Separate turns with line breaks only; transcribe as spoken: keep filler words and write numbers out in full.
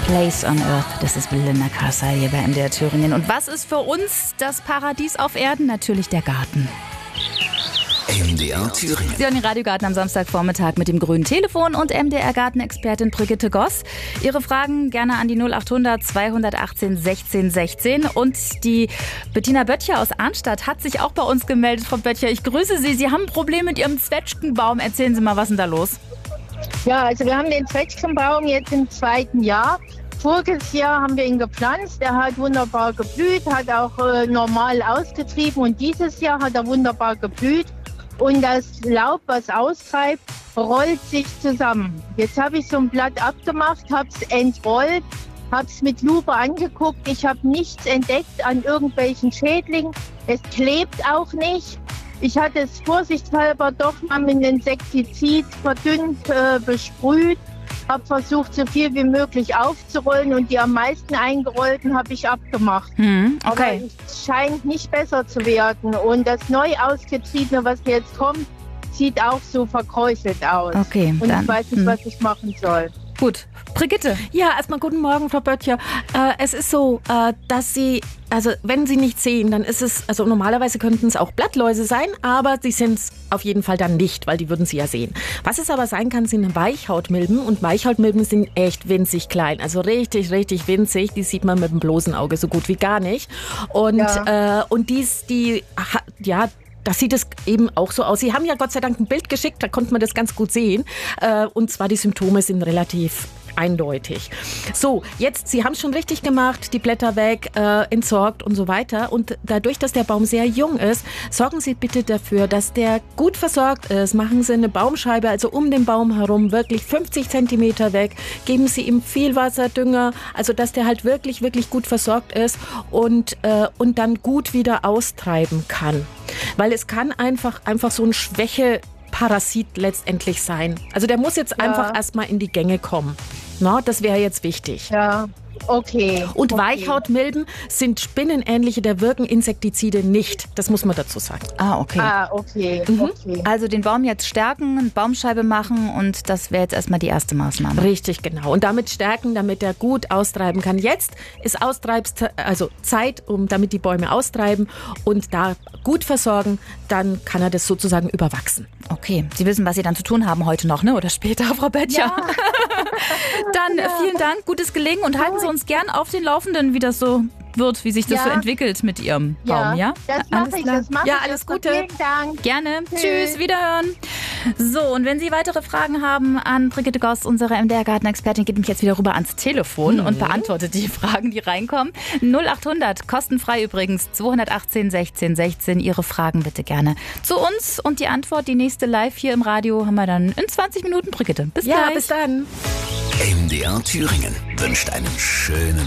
Place on Earth, das ist Belinda Carlisle hier bei M D R Thüringen. Und was ist für uns das Paradies auf Erden? Natürlich der Garten.
M D R Thüringen.
Sie hören den Radiogarten am Samstagvormittag mit dem grünen Telefon und M D R-Gartenexpertin Brigitte Goss. Ihre Fragen gerne an die null acht hundert zweihundertachtzehn sechzehn sechzehn. Und die Bettina Böttcher aus Arnstadt hat sich auch bei uns gemeldet. Frau Böttcher, ich grüße Sie. Sie haben ein Problem mit Ihrem Zwetschgenbaum. Erzählen Sie mal, was ist denn da los?
Ja, also wir haben den Zwetschgenbaum jetzt im zweiten Jahr. Voriges Jahr haben wir ihn gepflanzt. Er hat wunderbar geblüht, hat auch äh, normal ausgetrieben. Und dieses Jahr hat er wunderbar geblüht. Und das Laub, was austreibt, rollt sich zusammen. Jetzt habe ich so ein Blatt abgemacht, habe es entrollt, habe es mit Lupe angeguckt. Ich habe nichts entdeckt an irgendwelchen Schädlingen. Es klebt auch nicht. Ich hatte es vorsichtshalber doch mal mit einem Insektizid verdünnt, äh, besprüht. Habe versucht, so viel wie möglich aufzurollen und die am meisten eingerollten habe ich abgemacht.
Hm, okay.
Aber es scheint nicht besser zu werden. Und das neu ausgetriebene, was jetzt kommt, sieht auch so verkräuselt aus.
Okay,
und
dann,
ich weiß nicht,
hm.
was ich machen soll.
Gut. Brigitte.
Ja, erstmal guten Morgen, Frau Böttcher. Äh, es ist so, äh, dass Sie, also wenn Sie nicht sehen, dann ist es, also normalerweise könnten es auch Blattläuse sein, aber sie sind es auf jeden Fall dann nicht, weil die würden Sie ja sehen. Was es aber sein kann, sind Weichhautmilben und Weichhautmilben sind echt winzig klein, also richtig, richtig winzig. Die sieht man mit dem bloßen Auge so gut wie gar nicht. Und, ja. äh, und dies, die, ja, das sieht es eben auch so aus. Sie haben ja Gott sei Dank ein Bild geschickt, da konnte man das ganz gut sehen. Äh, und zwar die Symptome sind relativ eindeutig. So, jetzt, Sie haben es schon richtig gemacht, die Blätter weg, äh, entsorgt und so weiter. Und dadurch, dass der Baum sehr jung ist, sorgen Sie bitte dafür, dass der gut versorgt ist. Machen Sie eine Baumscheibe, also um den Baum herum, wirklich fünfzig Zentimeter weg. Geben Sie ihm viel Wasser, Dünger, also dass der halt wirklich, wirklich gut versorgt ist und, äh, und dann gut wieder austreiben kann. Weil es kann einfach, einfach so ein Schwäche Parasit letztendlich sein. Also der muss jetzt ja. einfach erstmal in die Gänge kommen. No, das wäre jetzt wichtig.
Ja, okay.
Und
okay.
Weichhautmilben sind spinnenähnliche, da wirken Insektizide nicht. Das muss man dazu sagen.
Ah, okay.
Ah, okay.
Mhm.
okay.
Also den Baum jetzt stärken, eine Baumscheibe machen und das wäre jetzt erstmal die erste Maßnahme.
Richtig, genau. Und damit stärken, damit er gut austreiben kann. Jetzt ist Austreibst, also Zeit, um damit die Bäume austreiben und da gut versorgen, dann kann er das sozusagen überwachsen.
Okay, Sie wissen, was Sie dann zu tun haben heute noch, ne? Oder später, Frau Böttcher.
Ja.
Dann
ja.
vielen Dank, gutes Gelingen und halten Sie uns gern auf den Laufenden, wie das so wird, wie sich das
ja.
so entwickelt mit Ihrem Baum, ja?
Das mache ich, das mache
ja,
ich.
alles Gute.
Vielen Dank.
Gerne.
Tschüss.
Tschüss, wiederhören. So, und wenn Sie weitere Fragen haben an Brigitte Goss, unsere M D R-Gartenexpertin, geht mich jetzt wieder rüber ans Telefon mhm. und beantwortet die Fragen, die reinkommen. null acht hundert, kostenfrei übrigens, zweihundertachtzehn sechzehn sechzehn. Ihre Fragen bitte gerne zu uns. Und die Antwort, die nächste live hier im Radio, haben wir dann in zwanzig Minuten. Brigitte, bis
ja,
gleich.
Bis dann.
M D R Thüringen wünscht einen schönen